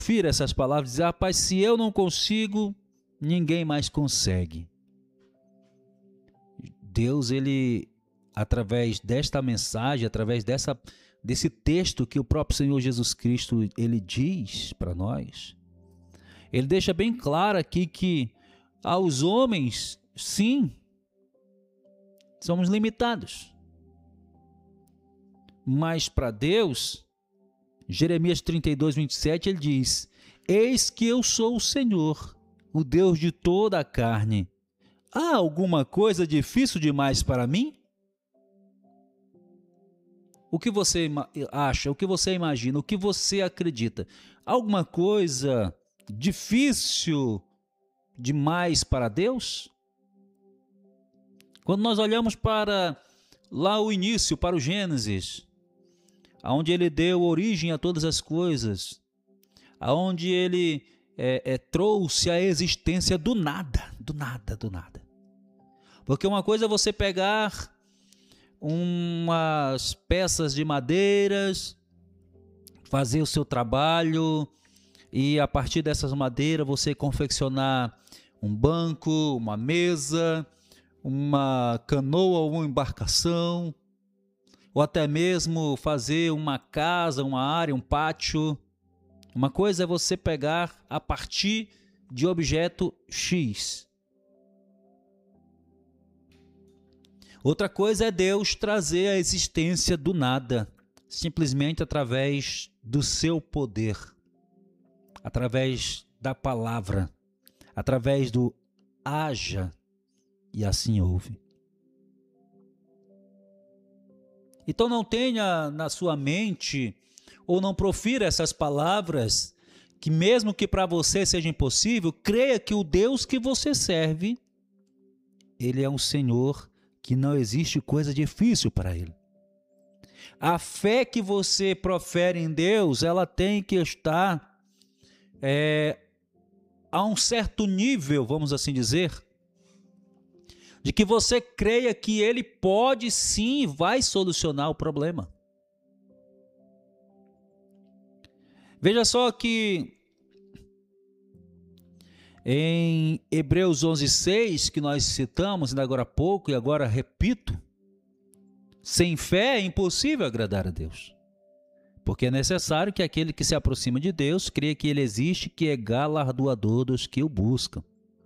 profira essas palavras e diz: rapaz, se eu não consigo, ninguém mais consegue. Deus, ele, através desta mensagem, através desse texto que o próprio Senhor Jesus Cristo, ele diz para nós, ele deixa bem claro aqui que aos homens, sim, somos limitados. Mas para Deus, Jeremias 32, 27, ele diz: eis que eu sou o Senhor, o Deus de toda a carne. Há alguma coisa difícil demais para mim? O que você acha? O que você imagina? O que você acredita? Alguma coisa difícil demais para Deus? Quando nós olhamos para lá o início, para o Gênesis, onde ele deu origem a todas as coisas, onde ele trouxe a existência do nada, do nada, do nada. Porque uma coisa é você pegar umas peças de madeiras, fazer o seu trabalho e a partir dessas madeiras você confeccionar um banco, uma mesa, uma canoa ou uma embarcação, ou até mesmo fazer uma casa, uma área, um pátio. Uma coisa é você pegar a partir de objeto X. Outra coisa é Deus trazer a existência do nada, simplesmente através do seu poder, através da palavra, através do haja, e assim houve. Então não tenha na sua mente, ou não profira essas palavras, que mesmo que para você seja impossível, creia que o Deus que você serve, ele é um Senhor que não existe coisa difícil para ele. A fé que você profere em Deus, ela tem que estar a um certo nível, vamos assim dizer, de que você creia que ele pode sim, vai solucionar o problema. Veja só que em Hebreus 11:6, que nós citamos ainda agora há pouco e agora repito, sem fé é impossível agradar a Deus, porque é necessário que aquele que se aproxima de Deus creia que ele existe, que é galardoador dos que o buscam.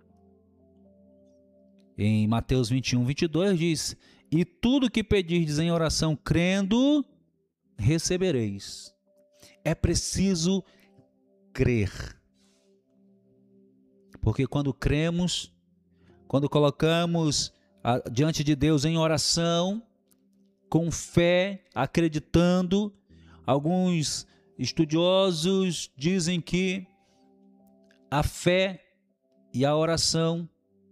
Em Mateus 21, 22 diz: e tudo que pedirdes em oração crendo, recebereis. É preciso crer. Porque quando cremos, quando colocamos diante de Deus em oração, com fé, acreditando, alguns estudiosos dizem que a fé e a oração,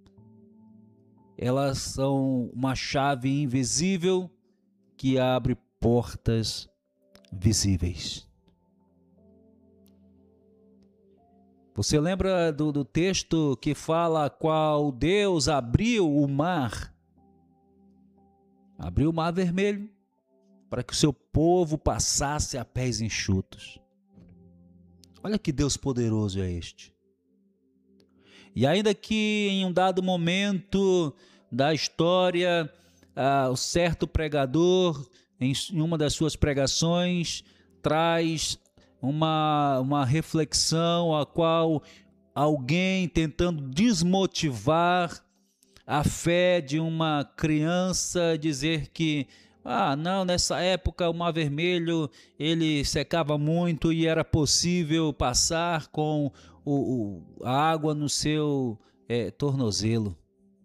elas são uma chave invisível que abre portas visíveis. Você lembra do texto que fala qual Deus abriu o mar? Abriu o mar vermelho para que o seu povo passasse a pés enxutos. Olha que Deus poderoso é este. E ainda que em um dado momento da história, o certo pregador, em uma das suas pregações, traz uma reflexão a qual alguém tentando desmotivar a fé de uma criança, dizer que não, nessa época o Mar Vermelho ele secava muito e era possível passar com a água no seu tornozelo,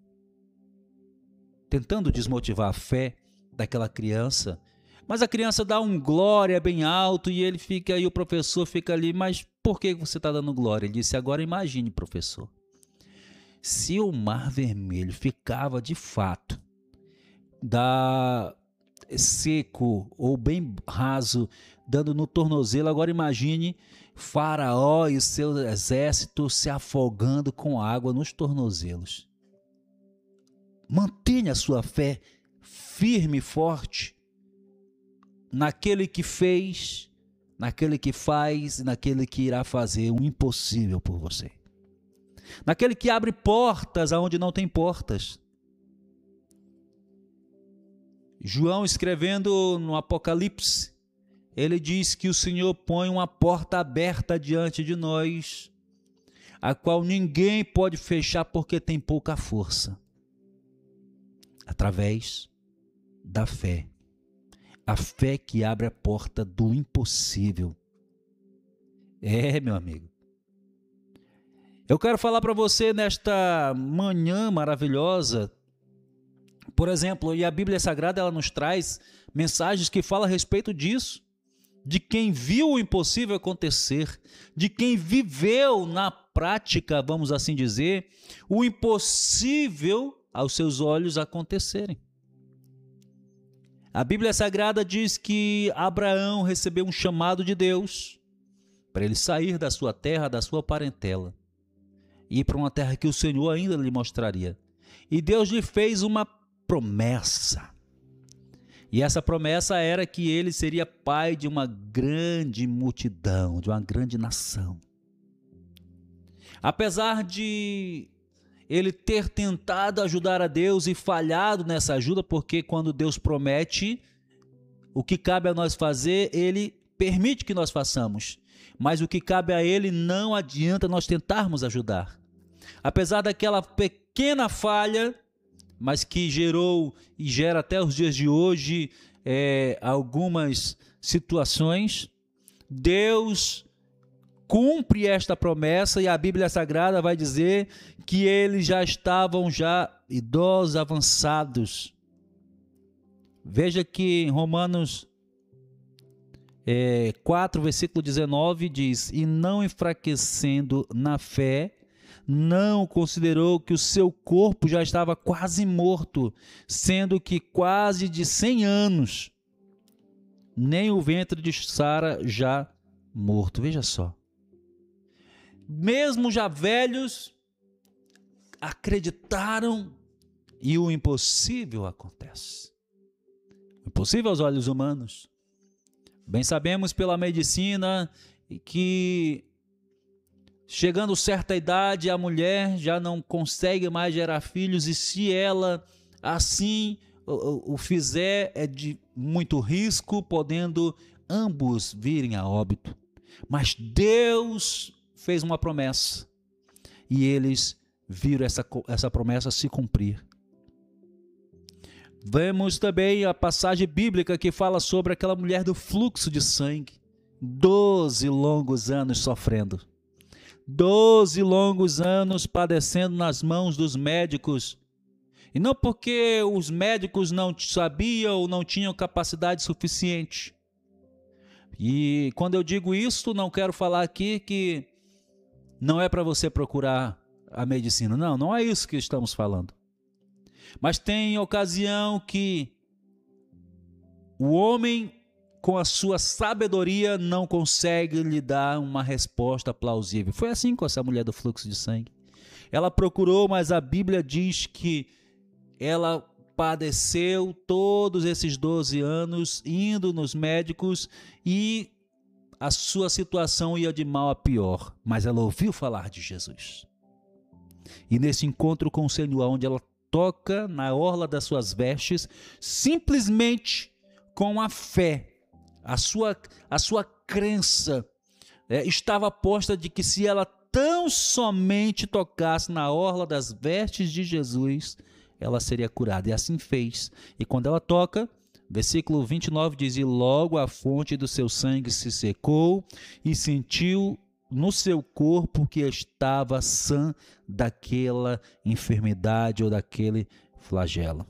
tentando desmotivar a fé daquela criança. Mas a criança dá um glória bem alto e o professor fica ali, mas por que você está dando glória? Ele disse: agora imagine, professor, se o Mar Vermelho ficava de fato seco ou bem raso, dando no tornozelo, agora imagine Faraó e o seu exército se afogando com água nos tornozelos. Mantenha a sua fé firme e forte naquele que fez, naquele que faz e naquele que irá fazer o impossível por você. Naquele que abre portas aonde não tem portas. João, escrevendo no Apocalipse, ele diz que o Senhor põe uma porta aberta diante de nós, a qual ninguém pode fechar porque tem pouca força. Através da fé. A fé que abre a porta do impossível. Meu amigo. Eu quero falar para você nesta manhã maravilhosa, por exemplo, e a Bíblia Sagrada ela nos traz mensagens que falam a respeito disso, de quem viu o impossível acontecer, de quem viveu na prática, vamos assim dizer, o impossível aos seus olhos acontecerem. A Bíblia Sagrada diz que Abraão recebeu um chamado de Deus para ele sair da sua terra, da sua parentela, e ir para uma terra que o Senhor ainda lhe mostraria. E Deus lhe fez uma promessa. E essa promessa era que ele seria pai de uma grande multidão, de uma grande nação. Apesar de ele ter tentado ajudar a Deus e falhado nessa ajuda, porque quando Deus promete, o que cabe a nós fazer, ele permite que nós façamos. Mas o que cabe a ele não adianta nós tentarmos ajudar. Apesar daquela pequena falha, mas que gerou e gera até os dias de hoje algumas situações, Deus cumpre esta promessa e a Bíblia Sagrada vai dizer que eles já estavam idosos, avançados. Veja que em Romanos 4, versículo 19 diz: e não enfraquecendo na fé, não considerou que o seu corpo já estava quase morto, sendo que quase de 100 anos, nem o ventre de Sara já morto. Veja só. Mesmo já velhos, acreditaram e o impossível acontece. Impossível aos olhos humanos. Bem sabemos pela medicina que chegando certa idade a mulher já não consegue mais gerar filhos e se ela assim o fizer é de muito risco, podendo ambos virem a óbito. Mas Deus fez uma promessa e eles viram essa promessa se cumprir. Vemos também a passagem bíblica que fala sobre aquela mulher do fluxo de sangue, 12 longos anos sofrendo, 12 longos anos padecendo nas mãos dos médicos, e não porque os médicos não sabiam ou não tinham capacidade suficiente. E quando eu digo isso, não quero falar aqui que não é para você procurar a medicina, não é isso que estamos falando. Mas tem ocasião que o homem, com a sua sabedoria, não consegue lhe dar uma resposta plausível. Foi assim com essa mulher do fluxo de sangue. Ela procurou, mas a Bíblia diz que ela padeceu todos esses 12 anos, indo nos médicos, e a sua situação ia de mal a pior. Mas ela ouviu falar de Jesus. E nesse encontro com o Senhor, onde ela toca na orla das suas vestes, simplesmente com a fé, a sua crença estava posta de que se ela tão somente tocasse na orla das vestes de Jesus, ela seria curada. E assim fez. E quando ela toca, versículo 29 diz: e logo a fonte do seu sangue se secou e sentiu no seu corpo que estava sã daquela enfermidade ou daquele flagelo.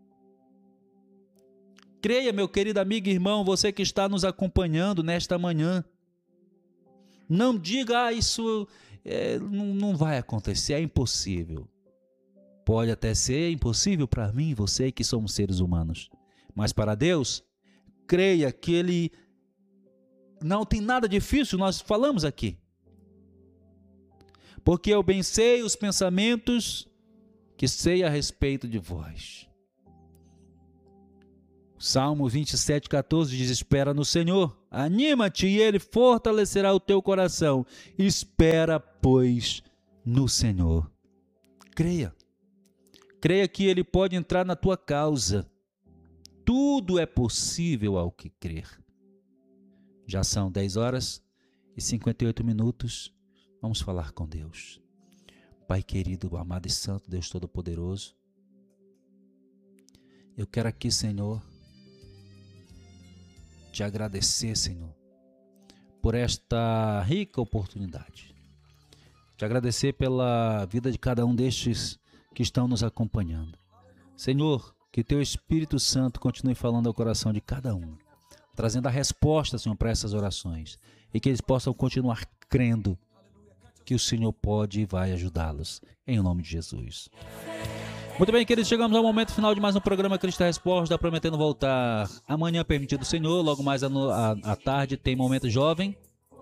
Creia, meu querido amigo e irmão, você que está nos acompanhando nesta manhã. Não diga, isso não vai acontecer, é impossível. Pode até ser impossível para mim e você que somos seres humanos. Mas para Deus, creia que Ele não tem nada difícil, nós falamos aqui. Porque eu bem sei os pensamentos que sei a respeito de vós. Salmo 27,14 diz: espera no Senhor, Anima-te e Ele fortalecerá o teu coração. Espera, pois, no Senhor. Creia. Creia que Ele pode entrar na tua causa. Tudo é possível ao que crer. Já são 10h58. Vamos falar com Deus. Pai querido, amado e santo, Deus Todo-Poderoso, eu quero aqui, Senhor, te agradecer, Senhor, por esta rica oportunidade. Te agradecer pela vida de cada um destes que estão nos acompanhando. Senhor, que teu Espírito Santo continue falando ao coração de cada um, trazendo a resposta, Senhor, para essas orações, e que eles possam continuar crendo que o Senhor pode e vai ajudá-los, em nome de Jesus. Muito bem, queridos, chegamos ao momento final de mais um programa Cristo Resposta, prometendo voltar amanhã, permitido o Senhor. Logo mais à tarde tem Momento Jovem,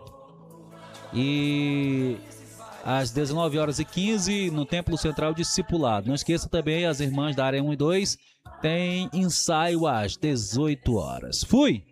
e às 19h15 no Templo Central Discipulado. Não esqueça também, as irmãs da área 1 e 2 tem ensaio às 18h. Fui!